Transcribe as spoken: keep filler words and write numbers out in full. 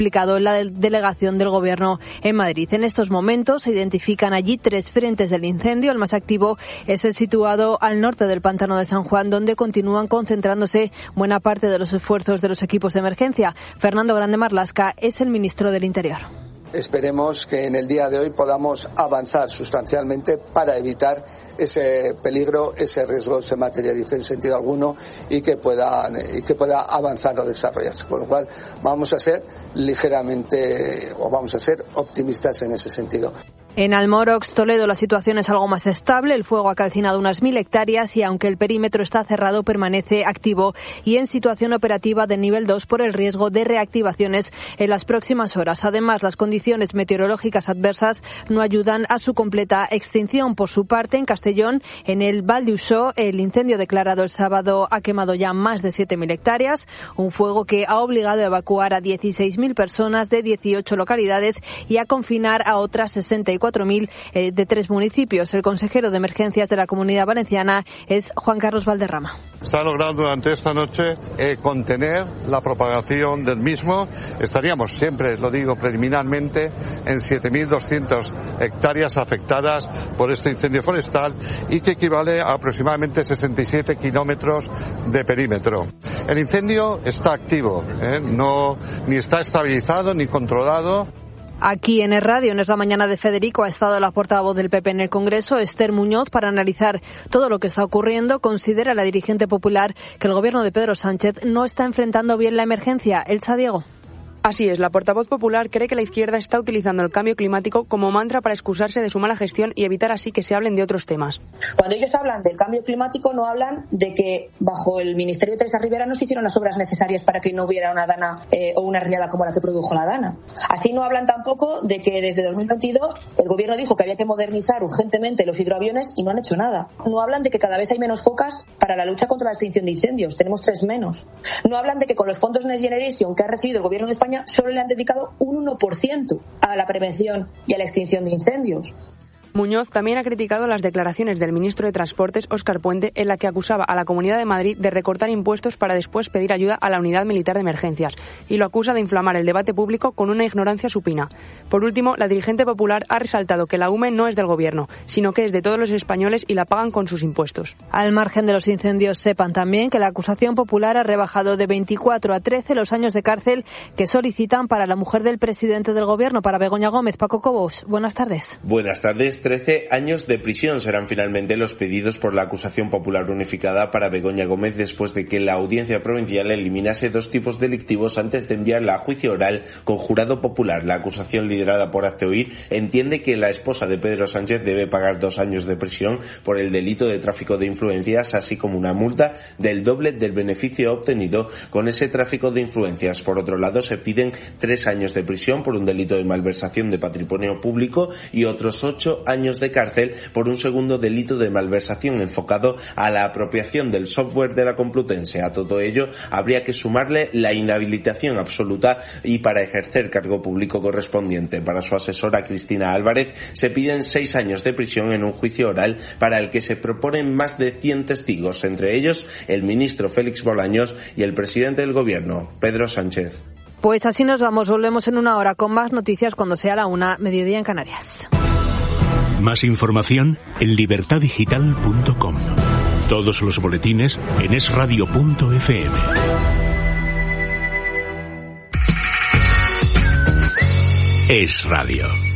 explicado en la delegación del Gobierno en Madrid. En estos momentos se identifican allí tres frentes del incendio. El más activo es el situado al norte del pantano de San Juan, donde continúan concentrándose buena parte de los esfuerzos de los equipos de emergencia. Fernando Grande Marlaska es el ministro del Interior. Esperemos que en el día de hoy podamos avanzar sustancialmente para evitar ese peligro, ese riesgo se materialice en sentido alguno y que pueda, y que pueda avanzar o desarrollarse. Con lo cual vamos a ser ligeramente o vamos a ser optimistas en ese sentido. En Almorox, Toledo, la situación es algo más estable. El fuego ha calcinado unas mil hectáreas y aunque el perímetro está cerrado, permanece activo y en situación operativa de nivel dos por el riesgo de reactivaciones en las próximas horas. Además, las condiciones meteorológicas adversas no ayudan a su completa extinción. Por su parte, en Castellón, en el Val d'Uixó, el incendio declarado el sábado ha quemado ya más de siete mil hectáreas. Un fuego que ha obligado a evacuar a dieciséis mil personas de dieciocho localidades y a confinar a otras sesenta y cuatro mil eh, de tres municipios. El consejero de Emergencias de la Comunidad Valenciana es Juan Carlos Valderrama. Se ha logrado durante esta noche eh, contener la propagación del mismo. Estaríamos siempre, lo digo preliminarmente, en siete mil doscientas hectáreas afectadas por este incendio forestal y que equivale a aproximadamente sesenta y siete kilómetros de perímetro. El incendio está activo, eh, no ni está estabilizado ni controlado. Aquí en el radio, en Es la Mañana de Federico, ha estado la portavoz del P P en el Congreso, Esther Muñoz, para analizar todo lo que está ocurriendo. Considera la dirigente popular que el gobierno de Pedro Sánchez no está enfrentando bien la emergencia. Elsa Diego. Así es, la portavoz popular cree que la izquierda está utilizando el cambio climático como mantra para excusarse de su mala gestión y evitar así que se hablen de otros temas. Cuando ellos hablan del cambio climático no hablan de que bajo el Ministerio de Teresa Rivera no se hicieron las obras necesarias para que no hubiera una dana eh, o una riada como la que produjo la dana. Así no hablan tampoco de que desde dos mil veintidós el gobierno dijo que había que modernizar urgentemente los hidroaviones y no han hecho nada. No hablan de que cada vez hay menos focas para la lucha contra la extinción de incendios, tenemos tres menos. No hablan de que con los fondos Next Generation que ha recibido el gobierno de España solo le han dedicado un uno por ciento a la prevención y a la extinción de incendios. Muñoz también ha criticado las declaraciones del ministro de Transportes, Óscar Puente, en la que acusaba a la Comunidad de Madrid de recortar impuestos para después pedir ayuda a la Unidad Militar de Emergencias y lo acusa de inflamar el debate público con una ignorancia supina. Por último, la dirigente popular ha resaltado que la U M E no es del gobierno, sino que es de todos los españoles y la pagan con sus impuestos. Al margen de los incendios, sepan también que la acusación popular ha rebajado de veinticuatro a trece los años de cárcel que solicitan para la mujer del presidente del gobierno, para Begoña Gómez. Paco Cobos, buenas tardes. Buenas tardes. trece años de prisión serán finalmente los pedidos por la acusación popular unificada para Begoña Gómez después de que la Audiencia Provincial eliminase dos tipos delictivos antes de enviarla a juicio oral con jurado popular. La acusación liderada por Hazte Oír entiende que la esposa de Pedro Sánchez debe pagar dos años de prisión por el delito de tráfico de influencias, así como una multa del doble del beneficio obtenido con ese tráfico de influencias. Por otro lado, se piden tres años de prisión por un delito de malversación de patrimonio público y otros ocho años de cárcel por un segundo delito de malversación enfocado a la apropiación del software de la Complutense. A todo ello habría que sumarle la inhabilitación absoluta y para ejercer cargo público correspondiente. Para su asesora Cristina Álvarez se piden seis años de prisión en un juicio oral para el que se proponen más de cien testigos, entre ellos el ministro Félix Bolaños y el presidente del gobierno, Pedro Sánchez. Pues así nos vamos, volvemos en una hora con más noticias cuando sea la una, mediodía en Canarias. Más información en libertad digital punto com. Todos los boletines en es radio punto efe eme. Es Radio.